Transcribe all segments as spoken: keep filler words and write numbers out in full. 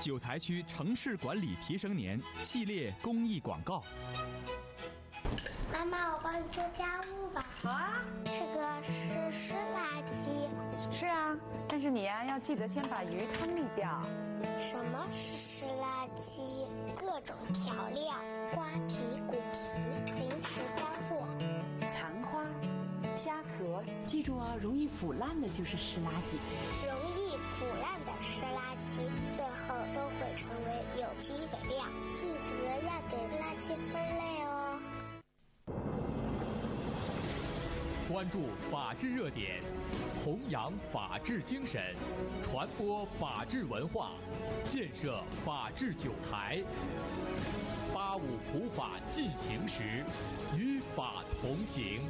九台区城市管理提升年系列公益广告。 妈妈，我帮你做家务吧。 好啊。 这个是湿垃圾。 是啊，但是你呀、啊、要记得先把鱼汤沥掉。 什么是湿垃圾？各种调料、瓜皮、骨皮、零食干货、 残花、虾壳，记住哦，容易腐烂的就是湿垃圾。 容易腐烂的湿垃圾，最后都会成为有机肥料。记得要给垃圾分类哦。 关注法治热点，弘扬法治精神，传播法治文化，建设法治九台。八五普法进行时，与法同行。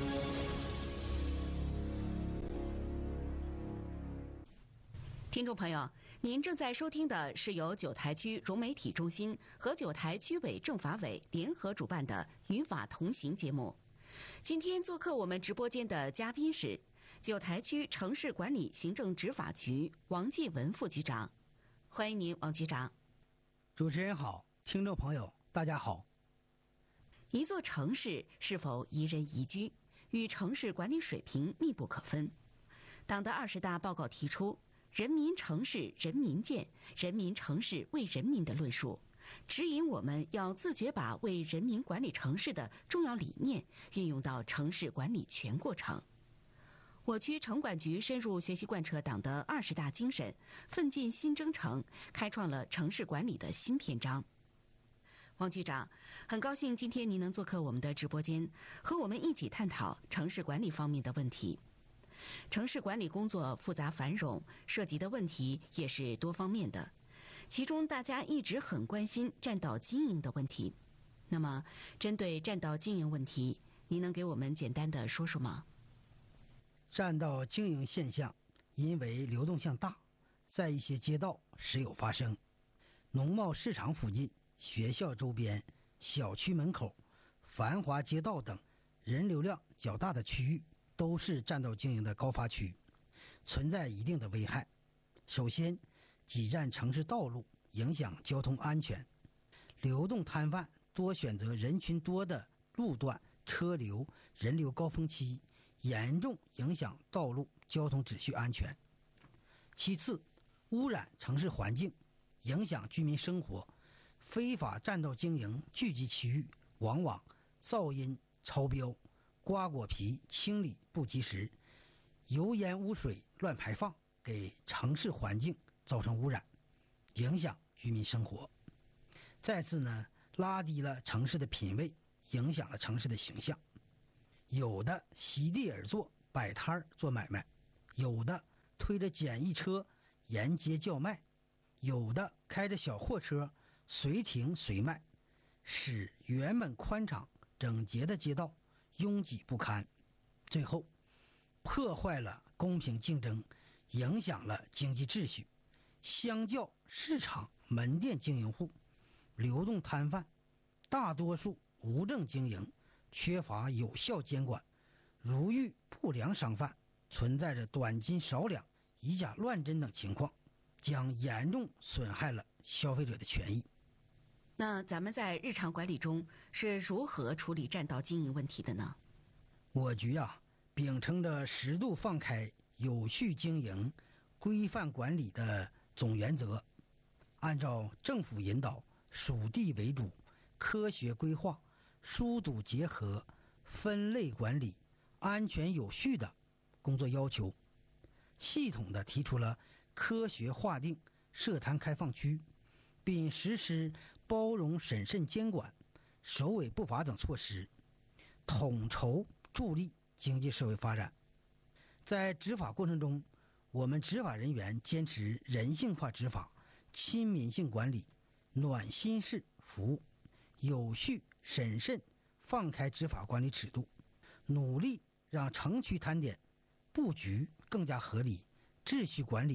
听众朋友，您正在收听的是由九台区融媒体中心和九台区委政法委联合主办的《与法同行》节目。今天做客我们直播间的嘉宾是九台区城市管理行政执法局王继文副局长，欢迎您，王局长。 主持人好，听众朋友大家好。 一座城市是否宜人宜居，与城市管理水平密不可分。党的二十大报告提出人民城市人民建，人民城市为人民的论述，指引我们要自觉把为人民管理城市的重要理念运用到城市管理全过程。我区城管局深入学习贯彻党的二十大精神，奋进新征程，开创了城市管理的新篇章。王局长，很高兴今天您能做客我们的直播间，和我们一起探讨城市管理方面的问题。城市管理工作复杂繁荣，涉及的问题也是多方面的，其中大家一直很关心占道经营的问题。那么针对占道经营问题，您能给我们简单的说说吗？ 占道经营现象因为流动性大，在一些街道时有发生。农贸市场附近、学校周边、小区门口、繁华街道等人流量较大的区域都是占道经营的高发区，存在一定的危害。首先，挤占城市道路，影响交通安全。流动摊贩多选择人群多的路段，车流人流高峰期，严重影响道路交通秩序安全。其次，污染城市环境，影响居民生活。非法占道经营聚集区域，往往噪音超标，瓜果皮清理不及时，油烟污水乱排放，给城市环境造成污染，影响居民生活。再次呢，拉低了城市的品位，影响了城市的形象。有的席地而坐，摆摊儿做买卖，有的推着简易车沿街叫卖，有的开着小货车随停随卖，使原本宽敞整洁的街道拥挤不堪，最后破坏了公平竞争，影响了经济秩序。相较市场门店经营户，流动摊贩大多数无证经营，缺乏有效监管，如遇不良商贩，存在着短斤少两、以假乱真等情况，将严重损害了消费者的权益。 那咱们在日常管理中是如何处理占道经营问题的呢？ 我局啊，秉承着适度放开、有序经营、规范管理的总原则，按照政府引导、属地为主、科学规划、疏堵结合、分类管理、安全有序的工作要求，系统地提出了科学划定设摊开放区，并实施包容审慎监管、首尾不罚等措施，统筹助力经济社会发展。在执法过程中，我们执法人员坚持人性化执法、亲民性管理、暖心式服务，有序审慎放开执法管理尺度，努力让城区摊点布局更加合理，秩序管理